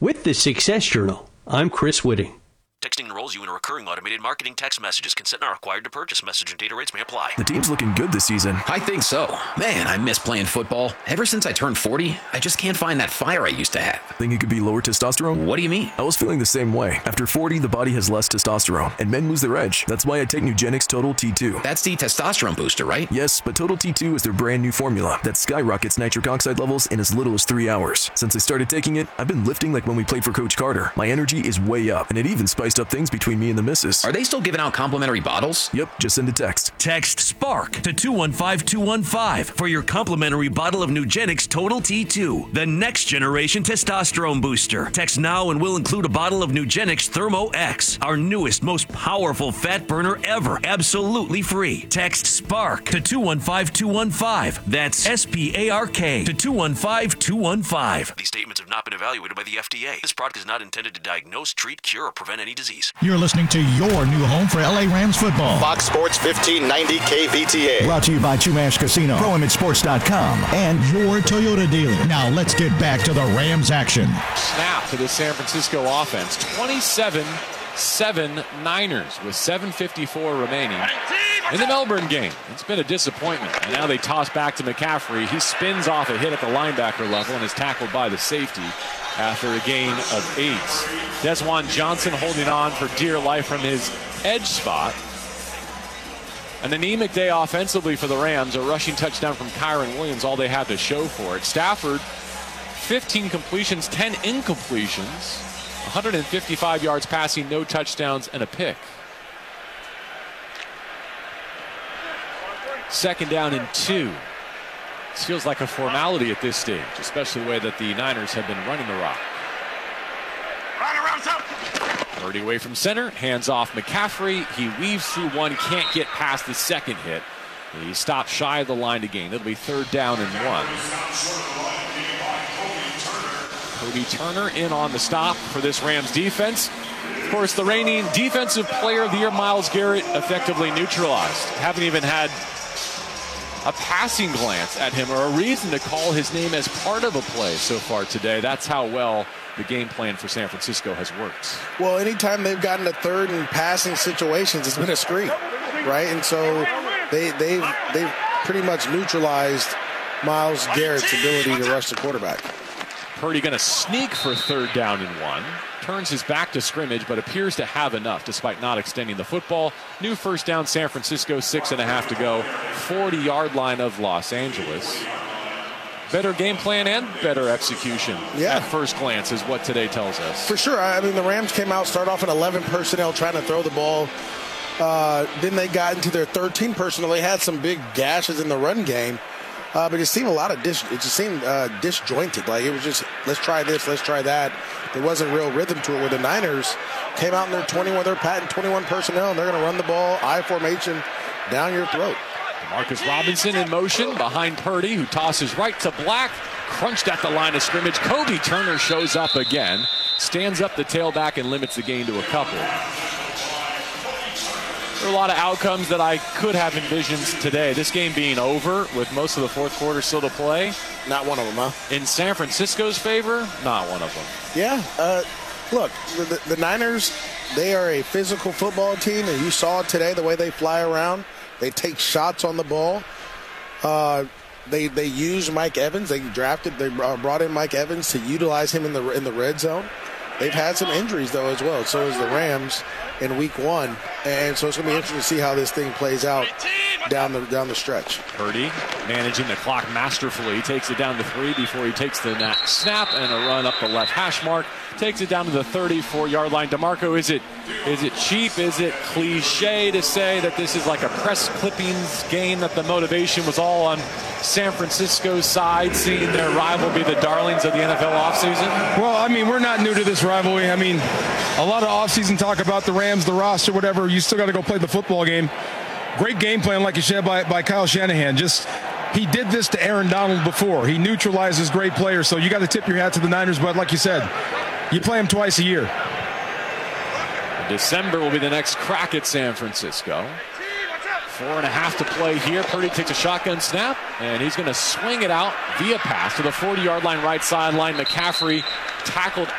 With the Success Journal, I'm Chris Whitting. Texting enrolls you in a recurring automated marketing text messages. Consent not required to purchase. Message and data rates may apply. The team's looking good this season. I think so. Man, I miss playing football. Ever since I turned 40, I just can't find that fire I used to have. Think it could be lower testosterone? What do you mean? I was feeling the same way. After 40, the body has less testosterone, and men lose their edge. That's why I take Nugenix Total T2. That's the testosterone booster, right? Yes, but Total T2 is their brand new formula that skyrockets nitric oxide levels in as little as 3 hours. Since I started taking it, I've been lifting like when we played for Coach Carter. My energy is way up, and it even spiced up things between me and the missus. Are they still giving out complimentary bottles? Yep, just send a text. Text SPARK to 215215 for your complimentary bottle of Nugenix Total T2, the next generation testosterone booster. Text now and we'll include a bottle of Nugenix Thermo X, our newest, most powerful fat burner ever, absolutely free. Text SPARK to 215215. That's SPARK to 215215. These statements have not been evaluated by the FDA. This product is not intended to diagnose, treat, cure, or prevent any disease. You're listening to your new home for LA Rams football. Fox Sports 1590 KVTA. Brought to you by Chumash Casino, ProImageSports.com, and your Toyota dealer. Now let's get back to the Rams action. Snap to the San Francisco offense. 27-7 Niners with 7:54 remaining in the Melbourne game. It's been a disappointment. And now they toss back to McCaffrey. He spins off a hit at the linebacker level and is tackled by the safety after a gain of 8. Desjuan Johnson holding on for dear life from his edge spot. An anemic day offensively for the Rams. A rushing touchdown from Kyron Williams, all they had to show for it. Stafford, 15 completions, 10 incompletions, 155 yards passing, no touchdowns, and a pick. Second down and 2. This feels like a formality at this stage, especially the way that the Niners have been running the rock. Purdy away from center, hands off McCaffrey. He weaves through one, can't get past the second hit. He stops shy of the line to gain. It'll be 3rd down and 1. Cody Turner in on the stop for this Rams defense. Of course, the reigning Defensive Player of the Year, Myles Garrett, effectively neutralized. Haven't even had a passing glance at him or a reason to call his name as part of a play so far today. That's how well the game plan for San Francisco has worked. Well, anytime they've gotten to third and passing situations, it's been a screen, right? And so they've pretty much neutralized Myles Garrett's ability to rush the quarterback. Purdy going to sneak for 3rd down and 1. Turns his back to scrimmage, but appears to have enough despite not extending the football. New first down, San Francisco, 6.5 to go. 40-yard line of Los Angeles. Better game plan and better execution at first glance is what today tells us. For sure. I mean, the Rams came out, started off in 11 personnel trying to throw the ball. Then they got into their 13 personnel. They had some big gashes in the run game. But it seemed disjointed. Like it was just, let's try this, let's try that. There wasn't real rhythm to it. Where the Niners came out in their 21 personnel, and they're going to run the ball, I formation, down your throat. Marcus Robinson in motion behind Purdy, who tosses right to Black. Crunched at the line of scrimmage. Kobe Turner shows up again, stands up the tailback and limits the gain to a couple. There are a lot of outcomes that I could have envisioned today. This game being over with most of the fourth quarter still to play. Not one of them, huh? In San Francisco's favor, not one of them. Yeah. Look, the Niners, they are a physical football team, and you saw today the way they fly around. They take shots on the ball. They use Mike Evans. They brought in Mike Evans to utilize him in the red zone. They've had some injuries, though, as well. So is the Rams in week 1. And so it's going to be interesting to see how this thing plays out down the stretch. Purdy managing the clock masterfully. He takes it down to 3 before he takes the snap and a run up the left hash mark. Takes it down to the 34-yard line. DeMarco, is it cheap? Is it cliche to say that this is like a press clippings game, that the motivation was all on San Francisco's side, seeing their rival be the darlings of the NFL offseason? Well, I mean, we're not new to this rivalry. I mean, a lot of offseason talk about the Rams, the roster, whatever. You still got to go play the football game. Great game plan, like you said, by Kyle Shanahan. He did this to Aaron Donald before. He neutralizes great players, so you got to tip your hat to the Niners. But like you said, you play them twice a year. December will be the next crack at San Francisco. 4.5 to play here. Purdy takes a shotgun snap, and he's going to swing it out via pass to the 40-yard line, right sideline. McCaffrey tackled